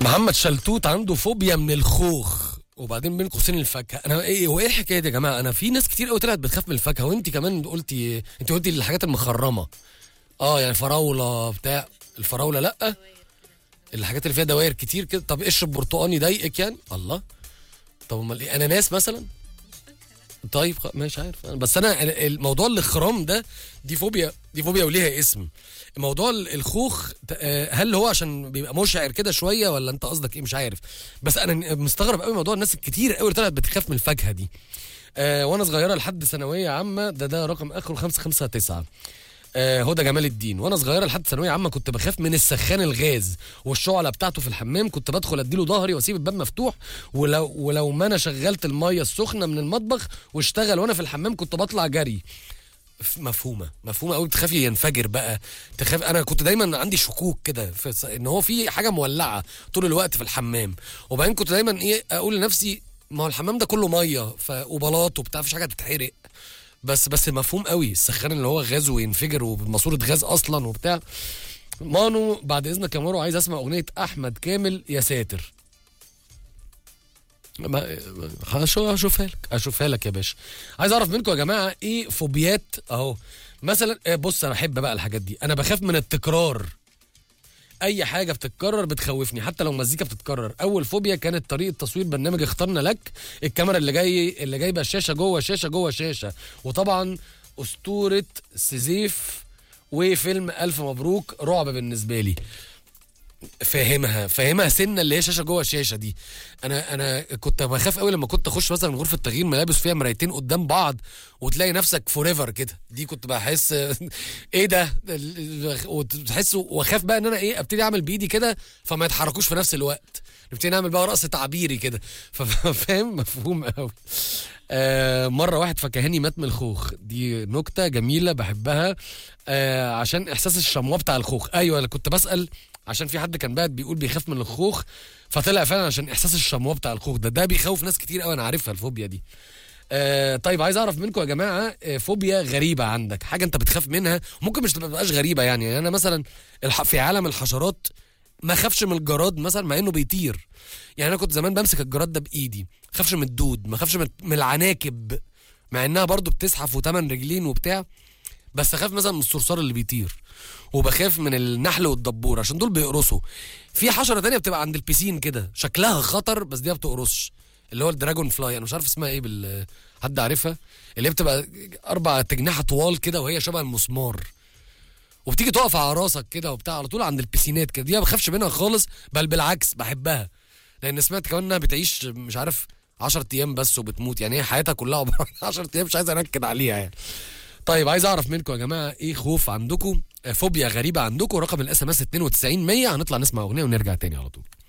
محمد شلتوت عنده فوبيا من الخوخ وبعدين بين قوسين الفاكهه. انا ايه هو ايه الحكايه دي يا جماعه؟ انا في ناس كتير قوي طلعت بتخاف من الفاكهه، وانت كمان قلتي، انت قلتي الحاجات المخرمه. يعني فراوله بتاع الفراوله لا، الحاجات اللي فيها دوائر كتير كده. طب قشر برتقاني ضايقك يعني؟ الله. طب امال ايه، اناناس مثلا؟ طيب مش عارف بس انا الموضوع الاخرام ده دي فوبيا، دي فوبيا وليها اسم. موضوع الخوخ هل هو عشان بيبقى مشعر كده شويه ولا انت قصدك ايه؟ مش عارف. بس انا مستغرب قوي موضوع الناس الكتير قوي اللي طلعت بتخاف من الفاكهه دي. وانا صغيره لحد ثانويه عامه، ده رقم اخره 559. هدى جمال الدين، وانا صغيره لحد ثانويه عامه كنت بخاف من السخان الغاز والشعله بتاعته في الحمام. كنت بدخل اديله ظهري واسيب الباب مفتوح، ولو ما انا شغلت الميه السخنه من المطبخ واشتغل وانا في الحمام كنت بطلع جري. مفهومه قوي. بتخافي ينفجر بقى؟ تخاف؟ انا كنت دايما عندي شكوك كده ان هو في حاجه مولعه طول الوقت في الحمام، وبعدين كنت دايما اقول لنفسي ما هو الحمام ده كله ميه وبلاط وبتاع، مفيش حاجه تتحرق. بس مفهوم قوي السخان اللي هو غاز وينفجر وبماسوره غاز اصلا وبتاع. مانو بعد اذنك يا مارو عايز اسمع اغنيه احمد كامل يا ساتر. اشوفها لك يا باشا. عايز اعرف منكم يا جماعه ايه فوبيات اهو. مثلا بص انا بحب بقى الحاجات دي، انا بخاف من التكرار. اي حاجه بتتكرر بتخوفني، حتى لو مزيكا بتتكرر. اول فوبيا كانت طريقه تصوير برنامج اخترنا لك، الكاميرا اللي جايبه الشاشه جوه شاشه جوه شاشه. وطبعا اسطوره سيزيف وفيلم الف مبروك رعب بالنسبه لي. فاهمها سنه اللي هي شاشه جوه شاشه دي. انا كنت بخاف قوي لما كنت اخش مثلا غرفه تغيير ملابس فيها مرايتين قدام بعض وتلاقي نفسك فوريفر كده. دي كنت بحس ايه ده، وتحس واخاف بقى ان انا ابتدي اعمل بايدي كده فما يتحركوش في نفس الوقت، نبتدي نعمل بقى رقص تعبيري كده. فاهم مفهوم قوي. مره واحد فكهاني مات من الخوخ، دي نكته جميله بحبها. عشان احساس الشمواه بتاع الخوخ. ايوه انا كنت بسال عشان في حد كان بيقول بيخاف من الخوخ، فطلع فعلا عشان احساس الشمواه بتاع الخوخ ده بيخوف ناس كتير قوي. انا عارفها الفوبيا دي. طيب عايز اعرف منكم يا جماعه فوبيا غريبه عندك، حاجه انت بتخاف منها ممكن مش تبقاش غريبه. يعني انا مثلا في عالم الحشرات ما خافش من الجراد مثلا مع انه بيطير. يعني انا كنت زمان بمسك الجراد ده بايدي. ما خافش من الدود، ما خافش من العناكب مع انها برضو بتزحف وثمان رجلين وبتاع. بس اخاف مثلا من الصرصار اللي بيطير، وبخاف من النحل والدبور عشان دول بيقرصوا. في حشره تانية بتبقى عند البيسين كده شكلها خطر بس دي ما بتقرصش، اللي هو الدراجون فلاي. انا مش عارف اسمها ايه حد عارفها؟ اللي هي بتبقى 4 أجنحة طوال كده وهي شبه المسمار وبتيجي تقف على راسك كده وبتاع على طول عند البيسينات كده. دي ما بخافش منها خالص، بل بالعكس بحبها، لان سمعت كمان انها بتعيش مش عارف 10 ايام بس وبتموت. يعني هي حياتها كلها عباره عن 10 ايام. مش عايز انكد عليها يعني. طيب عايز اعرف منكم يا جماعه ايه خوف عندكم، فوبيا غريبه عندكم. رقم الاس ام اس 92 100. هنطلع نسمع اغنيه ونرجع تاني على طول.